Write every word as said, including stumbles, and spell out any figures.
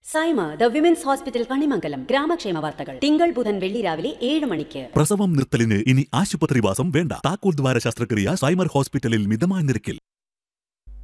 Saima the women's hospital Kanimangalam ഗ്രാമക്ഷേമ വാർത്തകൾ തിങ്കൾ ബുധൻ വെള്ളി രാവിലെ ഏഴ് മണിക്ക്. പ്രസവം നിർത്തലിന് ഇനി ആശുപത്രിവാസം വേണ്ട. താക്കോൽ ദ്വാര ശസ്ത്രക്രിയ സൈമർ ഹോസ്പിറ്റലിൽ മിതമായ നിരക്കിൽ.